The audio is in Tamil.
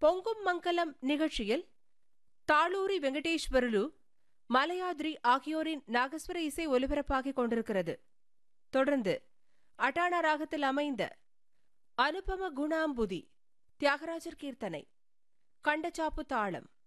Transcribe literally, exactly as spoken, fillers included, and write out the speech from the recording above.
பொங்கும் மங்கலம் நிகழ்ச்சியில் தாளூரி வெங்கடேஸ்வரலு, மலையாத்ரி ஆகியோரின் நாகஸ்வர இசை ஒலிபரப்பாகிக் கொண்டிருக்கிறது. தொடர்ந்து அட்டானா ராகத்தில் அமைந்த அனுபம குணாம்புதி தியாகராஜர் கீர்த்தனை, கண்டச்சாப்பு தாளம்.